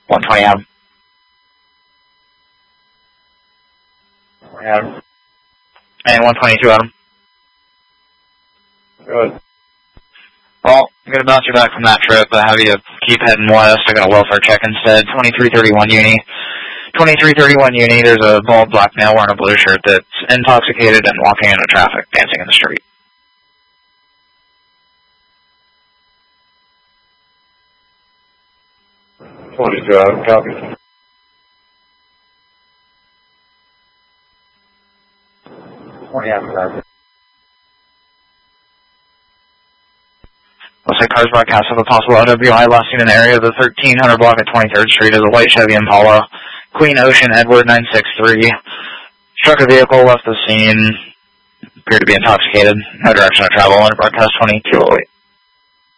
120 Adam. Adam. And 122 Adam. Good. Well, I'm going to bounce you back from that trip, but have you keep heading west. I got a welfare check instead. 2331 Uni. 2331 Uni, there's a bald black male wearing a blue shirt that's intoxicated and walking into traffic, dancing in the street. Copy. Looks like cars broadcast of a possible OWI last seen in the area of the 1300 block at 23rd Street is a white Chevy Impala, Queen Ocean Edward 963. Struck a vehicle, left the scene, appeared to be intoxicated. No direction of travel, and broadcast 2208.